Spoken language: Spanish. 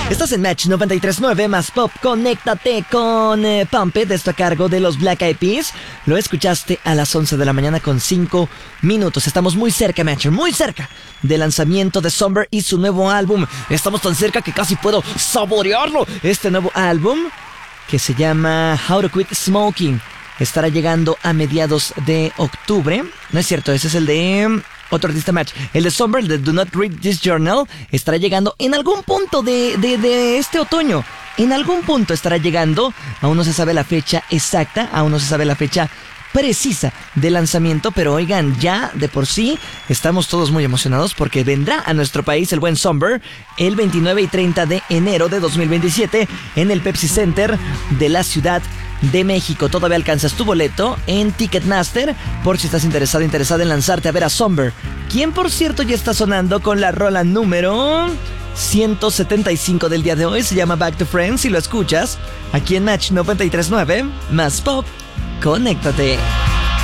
Estás en Match 93.9 más Pop. Conéctate con Pump It. Esto a cargo de los Black Eyed Peas. Lo escuchaste a las 11 de la mañana con 5 minutos. Estamos muy cerca, Matcher, muy cerca del lanzamiento de Somber y su nuevo álbum. Estamos tan cerca que casi puedo saborearlo. Este nuevo álbum, que se llama How to Quit Smoking, estará llegando a mediados de octubre. No es cierto, ese es el de otro artista, Match. El de Somber, el de Do Not Read This Journal, estará llegando en algún punto de este otoño. En algún punto estará llegando. Aún no se sabe la fecha exacta, aún no se sabe la fecha precisa de lanzamiento, pero oigan, ya de por sí estamos todos muy emocionados porque vendrá a nuestro país el buen Somber el 29 y 30 de enero de 2027 en el Pepsi Center de la Ciudad de México. Todavía alcanzas tu boleto en Ticketmaster por si estás interesada en lanzarte a ver a Somber, quien por cierto ya está sonando con la rola número 175 del día de hoy. Se llama Back to Friends y lo escuchas aquí en Match 93.9 más Pop. Conéctate.